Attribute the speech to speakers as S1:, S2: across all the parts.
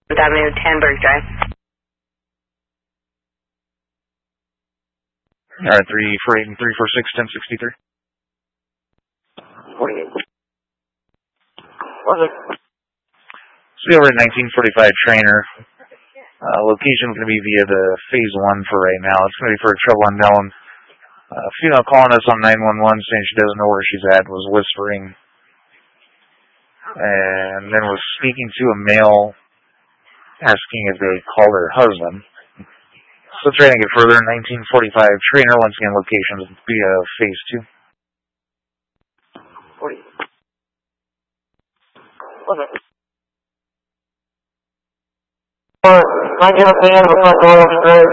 S1: Avenue, Tanberg Drive.
S2: Alright, 348 and 346, 1063.
S3: 48. What's it?
S2: See over at 1945 Trainer. Location is going to be via the phase 1 for right now. It's going to be for a trouble unknown. Female calling us on 911 saying she doesn't know where she's at, was whispering, and then was speaking to a male asking if they called her husband. So trying to get further, 1945 Trainer, once again location is via phase 2.
S3: 40. What's it? 19 at the end of the front door of the grave.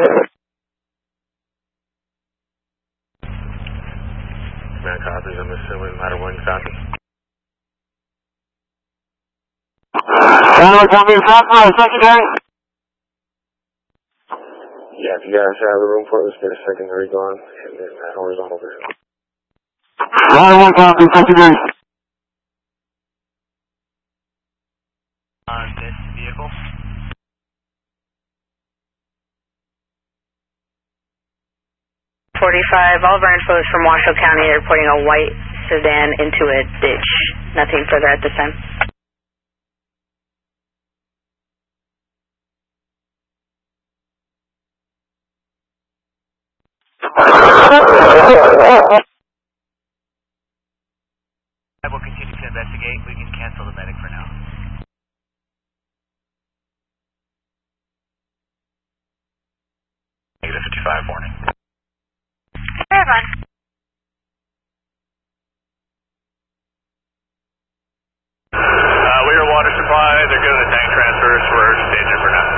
S3: Man copies, I'm assuming, matter one copy. Anyone tell me the front door, secondary? Yeah, if you guys have the room for it, let's get a secondary going, and then that horizontal there. Matter one copy, secondary.
S4: On this vehicle?
S1: All of our info is from Washoe County. They're reporting a white sedan into a ditch. Nothing further at this time.
S4: I will continue to investigate. We can cancel the medic for now.
S3: Negative 55 warning.
S1: Everyone.
S3: We are water supply. They're doing the tank transfers. We're staging for now.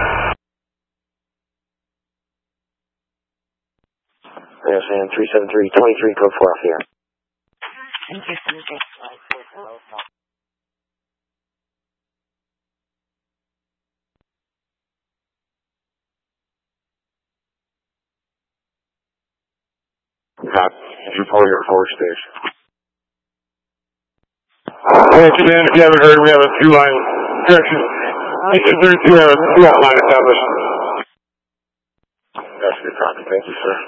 S3: Yes, and 373-23, code 4 off here.
S1: Thank you, Susie.
S3: You're probably your forward stage. Hey, if you haven't heard, we have a two-line correction. There's two outline established. That's good copy. Thank you, sir.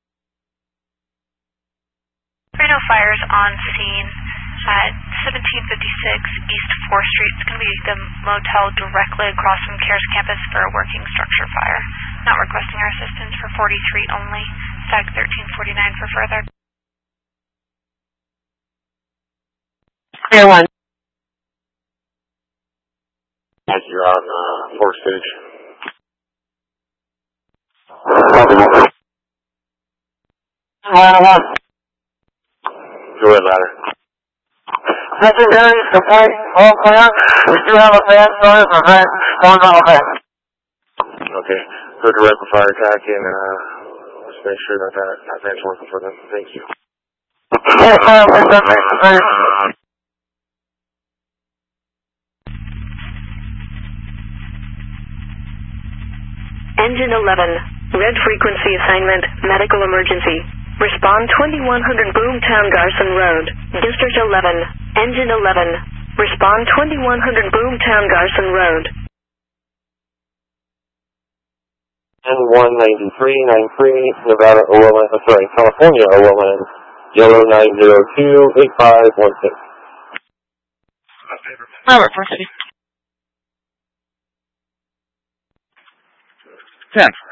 S5: Reno fires on scene at 1756 East 4th Street. It's going to be the motel directly across from CARES campus for a working structure fire. Not requesting our assistance for 43 only. Stag 1349 for further.
S1: Clear 1.
S3: Yes, you're on 4th stage. Go ahead, ladder.
S1: Secondary, complete, all clear. We do have a fan noise for vent, horizontal vent.
S3: Okay. Go to rapid fire attack and let's make sure that vent's working for them. Thank you.
S6: Engine 11, red frequency assignment, medical emergency. Respond 2100 Boomtown Garson Road, District 11, Engine 11. Respond 2100 Boomtown Garson Road.
S3: N19393, Nevada Overland, California Overland, yellow 902-8516.
S2: Robert, first city. 10.